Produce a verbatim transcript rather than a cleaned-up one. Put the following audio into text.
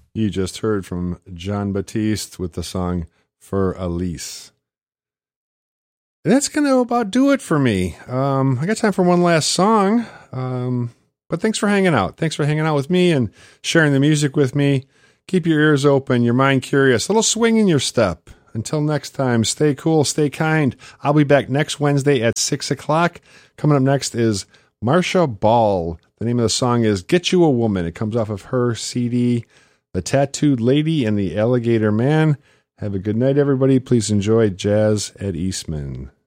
You just heard from Jon Batiste with the song For Elise. And that's going to about do it for me. Um, I got time for one last song. Um, but thanks for hanging out. Thanks for hanging out with me and sharing the music with me. Keep your ears open, your mind curious, a little swing in your step. Until next time, stay cool, stay kind. I'll be back next Wednesday at six o'clock. Coming up next is Marcia Ball. The name of the song is Get You a Woman. It comes off of her C D, The Tattooed Lady and the Alligator Man. Have a good night, everybody. Please enjoy Jazz at Eastman.